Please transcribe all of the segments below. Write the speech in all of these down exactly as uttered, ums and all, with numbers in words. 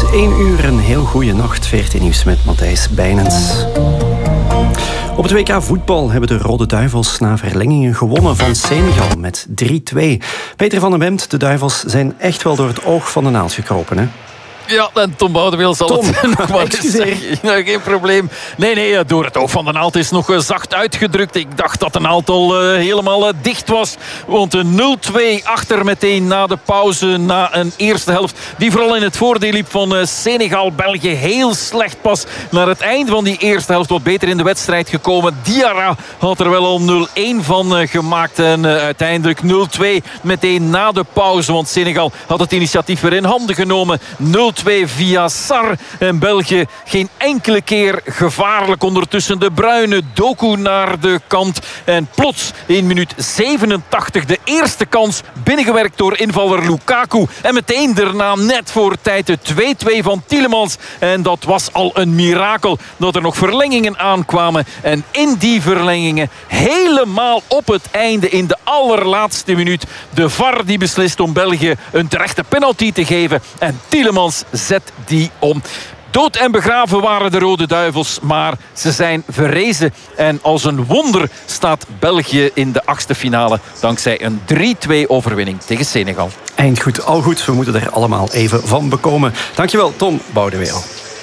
één uur, een heel goede nacht. V R T Nieuws met Matthijs Bijnens. Op het W K voetbal hebben de Rode Duivels na verlengingen gewonnen van Senegal met drie twee. Peter van den Bemt, de Duivels zijn echt wel door het oog van de naald gekropen, hè? Ja, en Tom Boudewil zal Tom, het nog maar eens zeggen. Nou, geen probleem. Nee, nee, door het oog van de naald is nog zacht uitgedrukt. Ik dacht dat de naald al uh, helemaal uh, dicht was. Want een nul twee achter meteen na de pauze. Na een eerste helft die vooral in het voordeel liep van uh, Senegal-België. Heel slecht pas naar het eind van die eerste helft. Wat beter in de wedstrijd gekomen. Diarra had er wel al nul een van uh, gemaakt. En uh, uiteindelijk nul twee meteen na de pauze. Want Senegal had het initiatief weer in handen genomen. nul twee via Sar. En België geen enkele keer gevaarlijk. Ondertussen de Bruyne, Doku naar de kant. En plots in minuut zevenentachtig de eerste kans binnengewerkt door invaller Lukaku. En meteen daarna net voor tijd de twee twee van Tielemans. En dat was al een mirakel dat er nog verlengingen aankwamen. En in die verlengingen helemaal op het einde in de allerlaatste minuut de V A R die beslist om België een terechte penalty te geven. En Tielemans zet die om. Dood en begraven waren de Rode Duivels, maar ze zijn verrezen. En als een wonder staat België in de achtste finale dankzij een drie twee overwinning tegen Senegal. Eindgoed, al goed. We moeten er allemaal even van bekomen. Dankjewel, Tom Boudewil.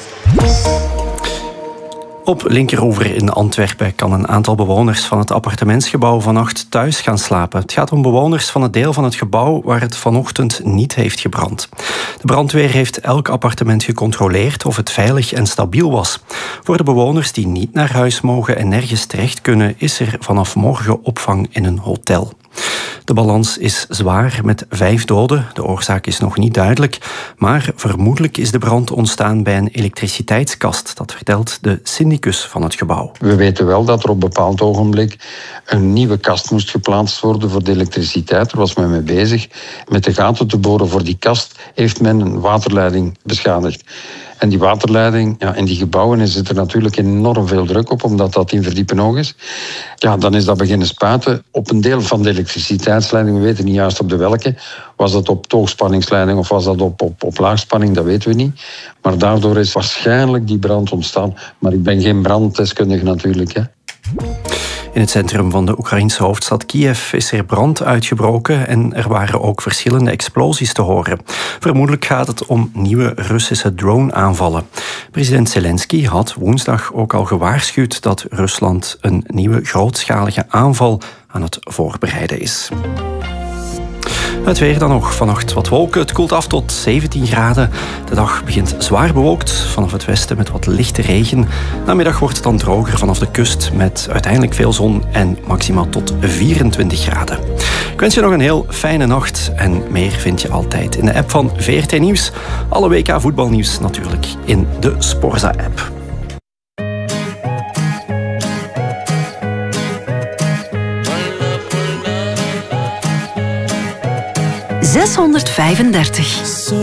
Op Linkeroever in Antwerpen kan een aantal bewoners van het appartementsgebouw vannacht thuis gaan slapen. Het gaat om bewoners van het deel van het gebouw waar het vanochtend niet heeft gebrand. De brandweer heeft elk appartement gecontroleerd of het veilig en stabiel was. Voor de bewoners die niet naar huis mogen en nergens terecht kunnen, is er vanaf morgen opvang in een hotel. De balans is zwaar met vijf doden. De oorzaak is nog niet duidelijk. Maar vermoedelijk is de brand ontstaan bij een elektriciteitskast. Dat vertelt de syndicus van het gebouw. We weten wel dat er op een bepaald ogenblik een nieuwe kast moest geplaatst worden voor de elektriciteit. Daar was men mee bezig. Met de gaten te boren voor die kast heeft men een waterleiding beschadigd. En die waterleiding, ja, in die gebouwen zit er natuurlijk enorm veel druk op, omdat dat in verdiepen hoog is. Ja, dan is dat beginnen spuiten op een deel van de elektriciteitsleiding. We weten niet juist op de welke. Was dat op hoogspanningsleiding of was dat op, op, op laagspanning, dat weten we niet. Maar daardoor is waarschijnlijk die brand ontstaan. Maar ik ben geen branddeskundige natuurlijk, hè. In het centrum van de Oekraïnse hoofdstad Kiev is er brand uitgebroken en er waren ook verschillende explosies te horen. Vermoedelijk gaat het om nieuwe Russische drone-aanvallen. President Zelensky had woensdag ook al gewaarschuwd dat Rusland een nieuwe grootschalige aanval aan het voorbereiden is. Het weer dan nog. Vannacht wat wolken. Het koelt af tot zeventien graden. De dag begint zwaar bewolkt. Vanaf het westen met wat lichte regen. Namiddag wordt het dan droger vanaf de kust met uiteindelijk veel zon en maximaal tot vierentwintig graden. Ik wens je nog een heel fijne nacht. En meer vind je altijd in de app van V R T Nieuws. Alle W K voetbalnieuws natuurlijk in de Sporza-app. zeshonderdvijfendertig.